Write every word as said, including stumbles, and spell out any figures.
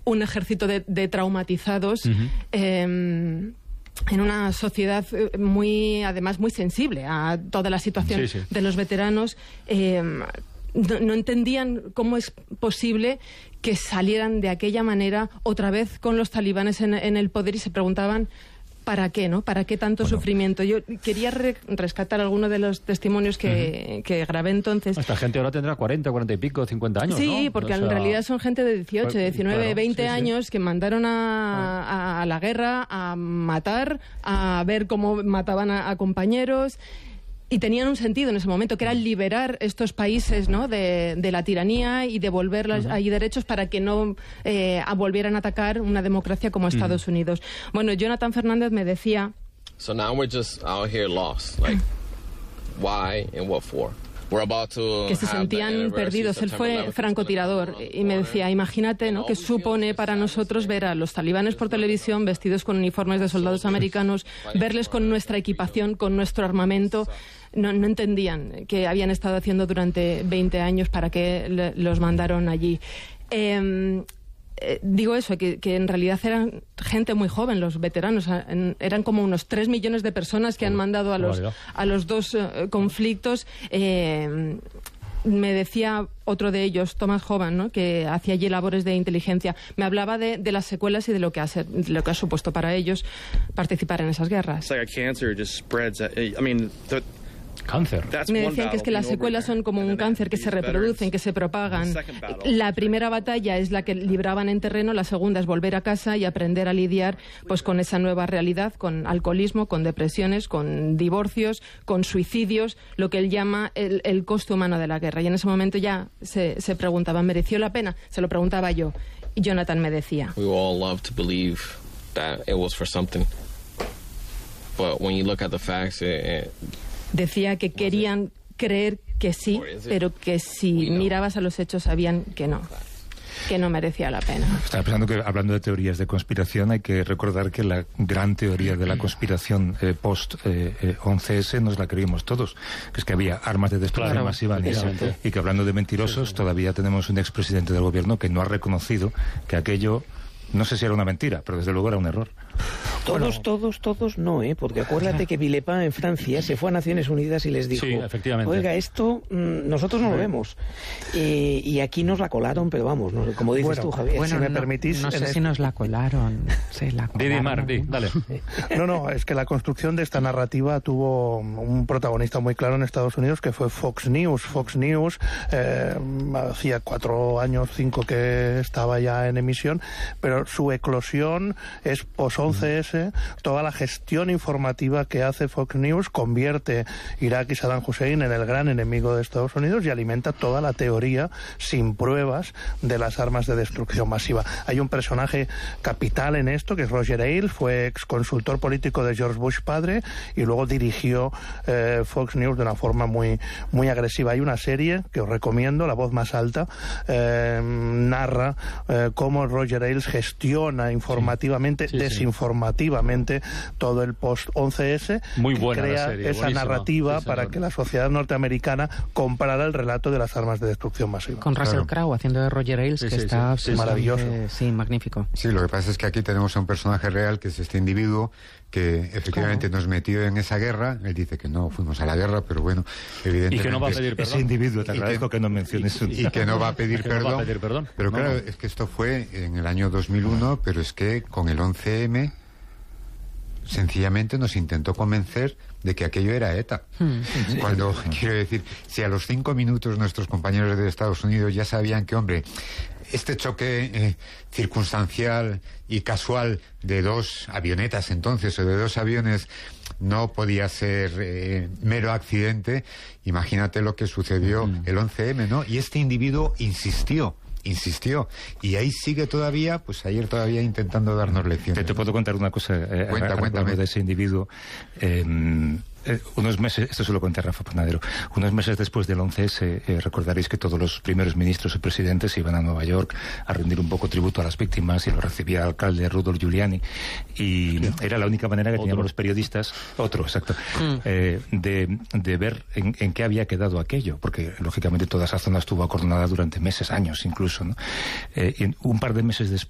un ejército de, de traumatizados. Uh-huh. eh, en una sociedad muy, además, muy sensible a toda la situación sí, sí. de los veteranos. Eh, no, no entendían cómo es posible que salieran de aquella manera otra vez con los talibanes en, en el poder, y se preguntaban ¿para qué, no? ¿Para qué tanto bueno. sufrimiento? Yo quería re rescatar algunos de los testimonios que, uh-huh. que grabé entonces. Esta gente ahora tendrá cuarenta, cuarenta y pico, cincuenta años, sí, ¿no? porque o sea... en realidad son gente de dieciocho, diecinueve, claro, veinte sí, años sí. que mandaron a, a, a la guerra, a matar, a ver cómo mataban a, a compañeros. Y tenían un sentido en ese momento, que era liberar estos países, ¿no?, de, de la tiranía y devolverles uh-huh. ahí derechos para que no eh, volvieran a atacar una democracia como Estados uh-huh. Unidos. Bueno, Jonathan Fernández me decía... So now we're just out here lost. Like, why and what for? We're about to que se sentían perdidos. Él fue francotirador y me decía, imagínate, ¿no?, que supone para nosotros ver a los talibanes por televisión vestidos con uniformes de soldados americanos, verles con nuestra equipación, con nuestro armamento. No, no entendían qué habían estado haciendo durante veinte años, para qué le, los mandaron allí. Eh, eh, digo eso, que, que en realidad eran gente muy joven, los veteranos. En, eran como unos tres millones de personas que han mandado a los, a los dos uh, conflictos. Eh, me decía otro de ellos, Thomas Hovan, ¿no?, que hacía allí labores de inteligencia. Me hablaba de, de las secuelas y de lo que ha, de lo que ha supuesto para ellos participar en esas guerras. Cáncer. Me decían que es que las secuelas son como un cáncer, que se reproducen, que se propagan. La primera batalla es la que libraban en terreno, la segunda es volver a casa y aprender a lidiar pues con esa nueva realidad, con alcoholismo, con depresiones, con divorcios, con suicidios, lo que él llama el, el costo humano de la guerra. Y en ese momento ya se, se preguntaban, ¿mereció la pena? Se lo preguntaba yo. Y Jonathan me decía... We all love to believe that it was for something. But when you look at the facts, it, it... Decía que querían creer que sí, pero que si mirabas a los hechos sabían que no, que no merecía la pena. Estaba pensando que, hablando de teorías de conspiración, hay que recordar que la gran teoría de la conspiración eh, post eh, eh, once ese nos la creímos todos, que es que había armas de destrucción claro, masiva en Irak, y que, hablando de mentirosos, sí, sí. todavía tenemos un expresidente del gobierno que no ha reconocido que aquello, no sé si era una mentira, pero desde luego era un error. Todos, bueno. todos, todos no, ¿eh? Porque acuérdate que Villepin en Francia se fue a Naciones Unidas y les dijo, sí, efectivamente. oiga, esto mmm, nosotros no sí. lo vemos. Eh, y aquí nos la colaron, pero vamos, no, como dices bueno, tú, Javier. Bueno, si me no, permitís... no sé si este... nos la colaron. Sí, la colaron. Didi Mar, di, dale. No, no, es que la construcción de esta narrativa tuvo un protagonista muy claro en Estados Unidos, que fue Fox News. Fox News eh, hacía cuatro años, cinco que estaba ya en emisión, pero su eclosión es pos once ese, toda la gestión informativa que hace Fox News convierte Irak y Saddam Hussein en el gran enemigo de Estados Unidos y alimenta toda la teoría sin pruebas de las armas de destrucción masiva. Hay un personaje capital en esto, que es Roger Ailes, fue ex consultor político de George Bush padre y luego dirigió eh, Fox News de una forma muy, muy agresiva. Hay una serie que os recomiendo, La Voz Más Alta, eh, narra eh, cómo Roger Ailes gestiona informativamente, sí, sí, desinformativamente sí. todo el post once ese, muy que buena crea la serie, esa buenísima. narrativa Sí, para que la sociedad norteamericana comprara el relato de las armas de destrucción masiva. Con Russell claro. Crowe haciendo de Roger Ailes, sí, que sí, está sí, sí, maravilloso. Sí, magnífico. Sí, lo que pasa es que aquí tenemos a un personaje real, que es este individuo que efectivamente claro. nos metió en esa guerra. Él dice que no fuimos a la guerra, pero bueno, evidentemente... Y que no va a pedir perdón. Ese individuo, te agradezco que, que no menciones su... Y, y que no va a pedir, perdón, no va a pedir perdón. Pero no, claro, no. es que esto fue en el año dos mil uno, pero es que con el once eme sencillamente nos intentó convencer de que aquello era ETA. Hmm, sí, Cuando, sí. quiero decir, si a los cinco minutos nuestros compañeros de Estados Unidos ya sabían que, hombre, este choque eh, circunstancial y casual de dos avionetas entonces, o de dos aviones, no podía ser eh, mero accidente, imagínate lo que sucedió hmm. el once eme, ¿no? Y este individuo insistió. Insistió, y ahí sigue todavía, pues ayer todavía intentando darnos lecciones. Te, te puedo contar una cosa, eh, Cuenta, hablando de ese individuo. Eh, eh, unos meses, esto se lo conté a Rafa Panadero, unos meses después del once ese, eh, recordaréis que todos los primeros ministros y presidentes iban a Nueva York a rendir un poco tributo a las víctimas, y lo recibía el alcalde Rudolph Giuliani, y sí. era la única manera que otro. teníamos los periodistas, otro, exacto, mm. eh, de, de ver en, en qué había quedado aquello, porque lógicamente toda esa zona estuvo acordonada durante meses, años incluso, ¿no? Eh, y un par de meses después